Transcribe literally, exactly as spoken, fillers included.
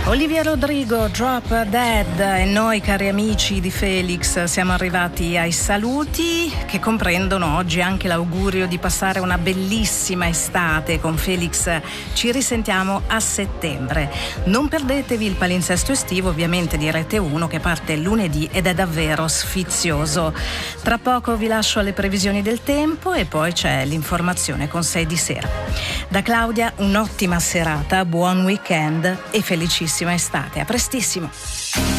Olivia Rodrigo, Drop Dead, e noi cari amici di Felix siamo arrivati ai saluti che comprendono oggi anche l'augurio di passare una bellissima estate. Con Felix ci risentiamo a settembre. Non perdetevi il palinsesto estivo ovviamente di Rete uno che parte lunedì ed è davvero sfizioso. Tra poco vi lascio alle previsioni del tempo e poi c'è l'informazione con sei di sera. Da Claudia un'ottima serata, buon weekend e felicissima estate. A prestissimo.